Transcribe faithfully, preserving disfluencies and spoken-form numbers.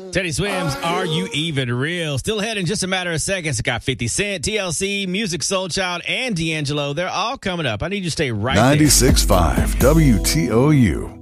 Teddy Swims, Are You Even Real? Still ahead in just a matter of seconds. Got fifty Cent, T L C, Music Soul Child, and D'Angelo. They're all coming up. I need you to stay right there. ninety-six point five W T O U.